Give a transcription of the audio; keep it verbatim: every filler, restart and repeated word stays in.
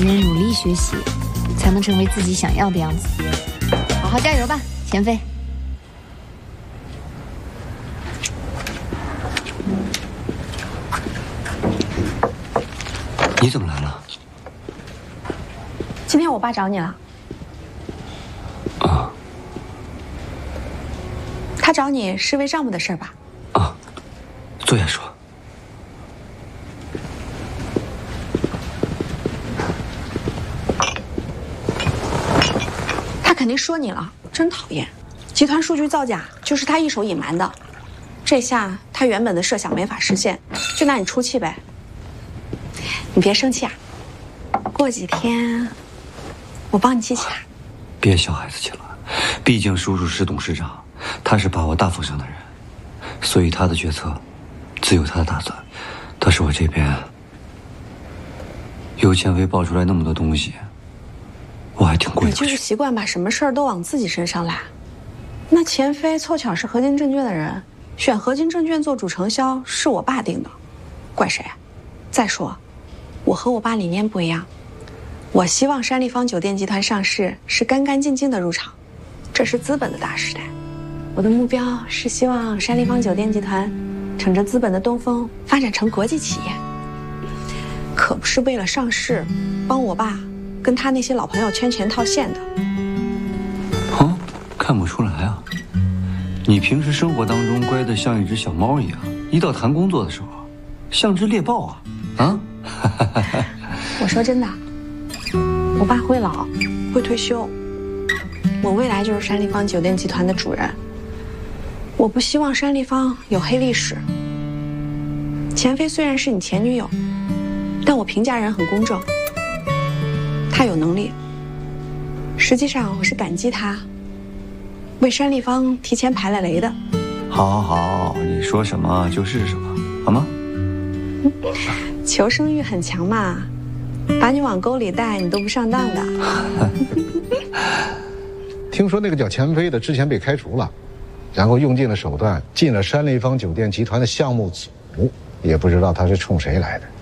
只有努力学习，才能成为自己想要的样子。好好加油吧，钱飞。 你怎么来了？ 今天我爸找你了。 啊。 他找你是为账目的事儿吧？ 啊，坐下说。 他肯定说你了，真讨厌！集团数据造假就是他一手隐瞒的，这下他原本的设想没法实现，就拿你出气呗。你别生气啊，过几天我帮你记起来。 别小孩子气了，毕竟叔叔是董事长，他是把握大方向的人，所以他的决策自有他的打算。但是我这边有钱飞爆出来那么多东西，我还挺过意不去。 你就是习惯把什么事儿都往自己身上揽。那钱飞凑巧是合金证券的人，选合金证券做主承销是我爸定的，怪谁？再说，我和我爸理念不一样，我希望山立方酒店集团上市是干干净净的入场，这是资本的大时代。我的目标是希望山立方酒店集团乘着资本的东风发展成国际企业，可不是为了上市帮我爸跟他那些老朋友圈钱套现的。 哦，看不出来啊，你平时生活当中乖得像一只小猫一样，一到谈工作的时候像只猎豹啊啊！ 我说真的，我爸会老，会退休，我未来就是山立方酒店集团的主人。我不希望山立方有黑历史。钱飞虽然是你前女友，但我评价人很公正，他有能力。实际上我是感激他为山立方提前排了雷的。 好，好，好，你说什么就是什么，好吗？ 求生欲很强嘛，把你往沟里带，你都不上当的。 听说那个叫钱飞的之前被开除了，然后用尽了手段进了山立方酒店集团的项目组，也不知道他是冲谁来的。